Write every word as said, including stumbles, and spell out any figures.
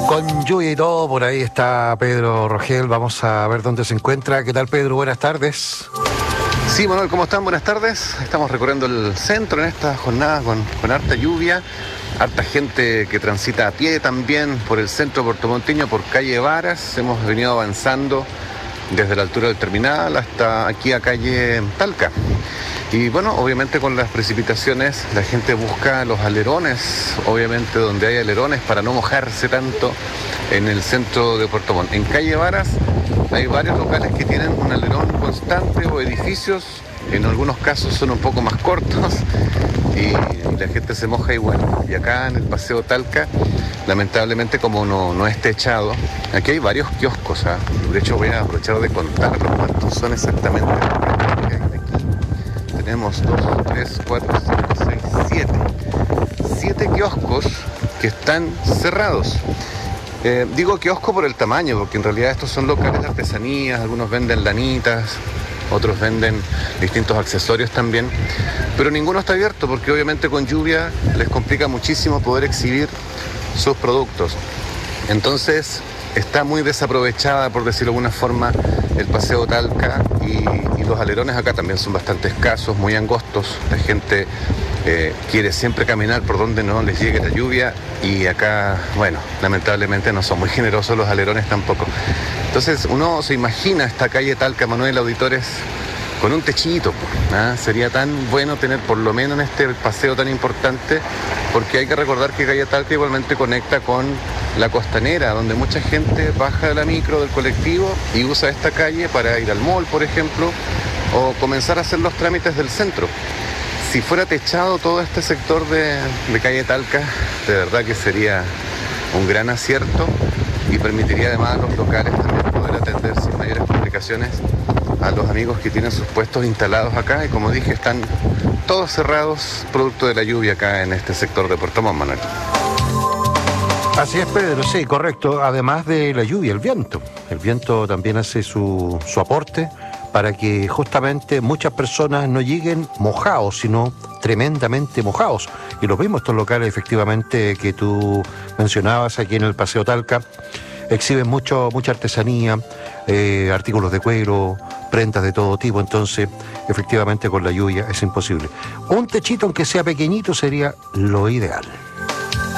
Con lluvia y todo, por ahí está Pedro Rogel. Vamos a ver dónde se encuentra. ¿Qué tal, Pedro? Buenas tardes. Sí, Manuel, ¿cómo están? Buenas tardes. Estamos recorriendo el centro en esta jornada con, con harta lluvia, harta gente que transita a pie también por el centro puertomonteño, por calle Varas. Hemos venido avanzando desde la altura del terminal hasta aquí a calle Talca. Y bueno, obviamente con las precipitaciones la gente busca los alerones, obviamente donde hay alerones para no mojarse tanto en el centro de Puerto Montt. En calle Varas hay varios locales que tienen un alerón constante o edificios, en algunos casos son un poco más cortos y la gente se moja igual. Y acá en el Paseo Talca, lamentablemente como no, no es techado, aquí hay varios kioscos, ¿eh? De hecho voy a aprovechar de contar cuántos son exactamente. Tenemos dos, tres, cuatro, cinco, seis, siete. Siete kioscos que están cerrados. Eh, digo kiosco por el tamaño, porque en realidad estos son locales de artesanías, algunos venden lanitas, otros venden distintos accesorios también, pero ninguno está abierto porque obviamente con lluvia les complica muchísimo poder exhibir sus productos. Entonces está muy desaprovechada, por decirlo de alguna forma, el Paseo Talca y, y los alerones acá también son bastante escasos, muy angostos. La gente eh, quiere siempre caminar por donde no les llegue la lluvia y acá, bueno, lamentablemente no son muy generosos los alerones tampoco. Entonces uno se imagina esta calle Talca, Manuel, auditores, con un techito, ¿ah? Sería tan bueno tener por lo menos en este paseo tan importante, porque hay que recordar que calle Talca igualmente conecta con la Costanera, donde mucha gente baja de la micro, del colectivo y usa esta calle para ir al mall, por ejemplo, o comenzar a hacer los trámites del centro. Si fuera techado todo este sector de, de calle Talca, de verdad que sería un gran acierto y permitiría además a los locales también poder atender sin mayores complicaciones a los amigos que tienen sus puestos instalados acá y, como dije, están todos cerrados producto de la lluvia acá en este sector de Puerto Montt, Manuel. Así es, Pedro, sí, correcto. Además de la lluvia, el viento. El viento también hace su, su aporte para que justamente muchas personas no lleguen mojados, sino tremendamente mojados. Y los mismos estos locales, efectivamente, que tú mencionabas aquí en el Paseo Talca, exhiben mucho, mucha artesanía, eh, artículos de cuero, prendas de todo tipo. Entonces, efectivamente, con la lluvia es imposible. Un techito, aunque sea pequeñito, sería lo ideal.